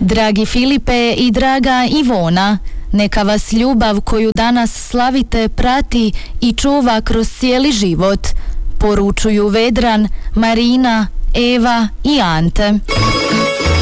Dragi Filipe i draga Ivona, neka vas ljubav koju danas slavite prati i čuva kroz cijeli život. Poručuju Vedran, Marina, Eva i Ante.